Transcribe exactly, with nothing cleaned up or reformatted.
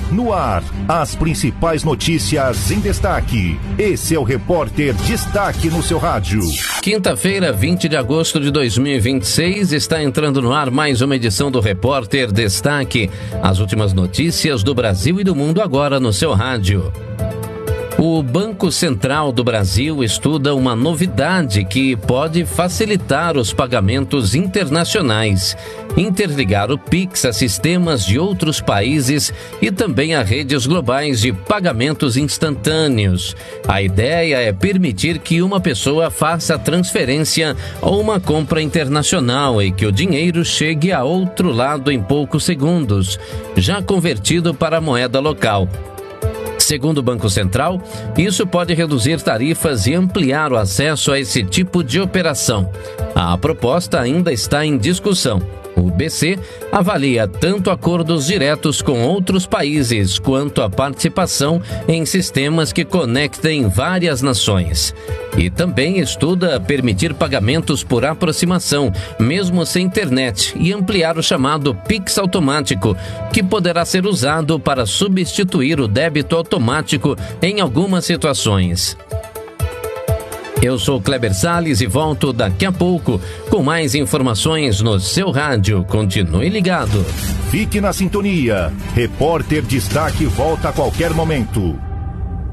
No ar, as principais notícias em destaque. Esse é o Repórter Destaque no seu rádio. Quinta-feira, vinte de agosto de dois mil e vinte e seis, está entrando no ar mais uma edição do Repórter Destaque. As últimas notícias do Brasil e do mundo agora no seu rádio. O Banco Central do Brasil estuda uma novidade que pode facilitar os pagamentos internacionais, interligar o Pix a sistemas de outros países e também a redes globais de pagamentos instantâneos. A ideia é permitir que uma pessoa faça a transferência ou uma compra internacional e que o dinheiro chegue a outro lado em poucos segundos, já convertido para a moeda local. Segundo o Banco Central, isso pode reduzir tarifas e ampliar o acesso a esse tipo de operação. A proposta ainda está em discussão. O B C avalia tanto acordos diretos com outros países quanto a participação em sistemas que conectem várias nações. E também estuda permitir pagamentos por aproximação, mesmo sem internet, e ampliar o chamado Pix automático, que poderá ser usado para substituir o débito automático em algumas situações. Eu sou Kleber Salles e volto daqui a pouco com mais informações no seu rádio. Continue ligado. Fique na sintonia. Repórter Destaque volta a qualquer momento.